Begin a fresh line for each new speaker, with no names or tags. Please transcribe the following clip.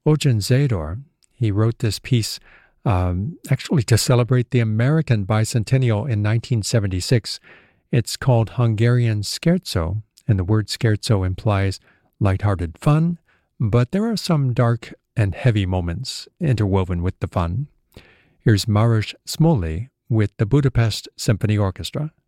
Ojen Zador, he wrote this piece actually to celebrate the American bicentennial in 1976. It's called Hungarian Scherzo, and the word scherzo implies lighthearted fun, but there are some dark and heavy moments interwoven with the fun. Here's Maros Smolny with the Budapest Symphony Orchestra.